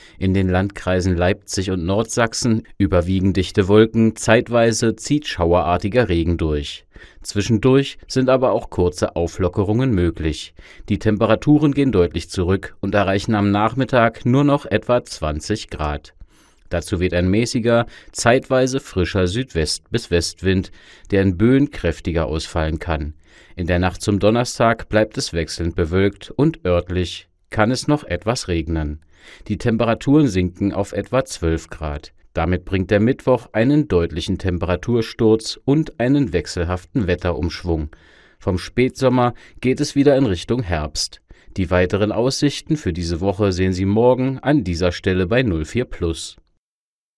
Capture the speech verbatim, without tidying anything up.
In den Landkreisen Leipzig und Nordsachsen überwiegen dichte Wolken, zeitweise zieht schauerartiger Regen durch. Zwischendurch sind aber auch kurze Auflockerungen möglich. Die Temperaturen gehen deutlich zurück und erreichen am Nachmittag nur noch etwa zwanzig Grad. Dazu weht ein mäßiger, zeitweise frischer Südwest- bis Westwind, der in Böen kräftiger ausfallen kann. In der Nacht zum Donnerstag bleibt es wechselnd bewölkt und örtlich kann es noch etwas regnen. Die Temperaturen sinken auf etwa zwölf Grad. Damit bringt der Mittwoch einen deutlichen Temperatursturz und einen wechselhaften Wetterumschwung. Vom Spätsommer geht es wieder in Richtung Herbst. Die weiteren Aussichten für diese Woche sehen Sie morgen an dieser Stelle bei null Komma vier plus.